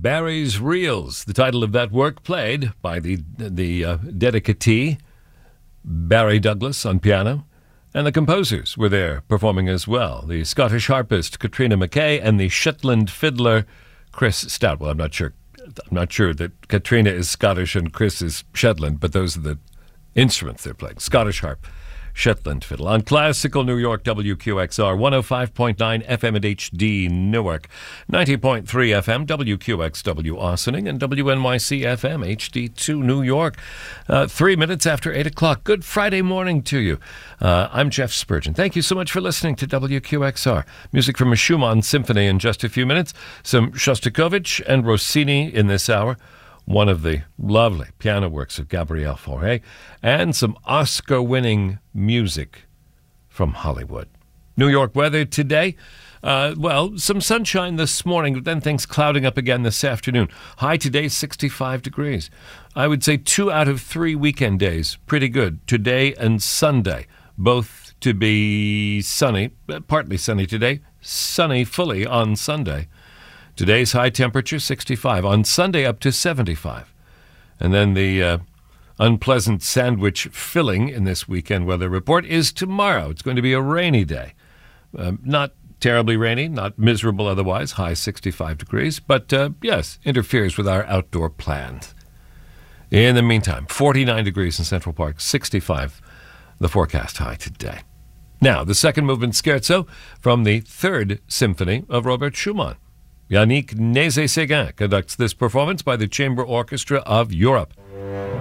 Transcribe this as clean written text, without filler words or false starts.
Barry's Reels, the title of that work, played by the dedicatee, Barry Douglas, on piano. And the composers were there performing as well. The Scottish harpist, Katrina McKay, and the Shetland fiddler, Chris Stout. Well, I'm not sure that Katrina is Scottish and Chris is Shetland, but those are the instruments they're playing. Scottish harp, Shetland fiddle. On Classical New York, WQXR, 105.9 FM at HD Newark, 90.3 FM, WQXW Ossining, and WNYC FM, HD2 New York. 3 minutes after 8 o'clock. Good Friday morning to you. I'm Jeff Spurgeon. Thank you so much for listening to WQXR. Music from a Schumann symphony in just a few minutes. Some Shostakovich and Rossini in this hour. One of the lovely piano works of Gabriel Fauré, and some Oscar-winning music from Hollywood. New York weather today, some sunshine this morning, but then things clouding up again this afternoon. High today, 65 degrees. I would say 2 out of 3 weekend days, pretty good. Today and Sunday, both to be sunny, partly sunny today, sunny fully on Sunday. Today's high temperature, 65. On Sunday, up to 75. And then the unpleasant sandwich filling in this weekend weather report is tomorrow. It's going to be a rainy day. Not terribly rainy, not miserable otherwise, high 65 degrees. But, yes, interferes with our outdoor plans. In the meantime, 49 degrees in Central Park, 65 the forecast high today. Now, the second movement scherzo from the Third Symphony of Robert Schumann. Yannick Nézet-Séguin conducts this performance by the Chamber Orchestra of Europe.